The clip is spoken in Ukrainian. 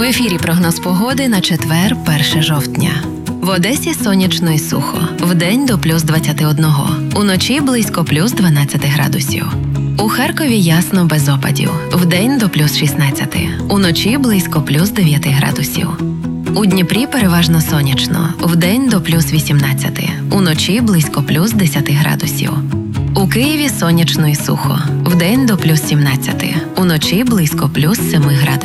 ефірі прогноз погоди на четвер, 1 жовтня. В Одесі сонячно і сухо. Вдень до плюс 21. Уночі близько плюс 12 градусів. У Харкові ясно без опадів. Вдень до плюс 16. Уночі близько плюс 9 градусів. У Дніпрі переважно сонячно. Вдень до плюс 18. Уночі близько плюс 10 градусів. У Києві сонячно і сухо. Вдень до плюс 17. Уночі близько плюс 7 градусів.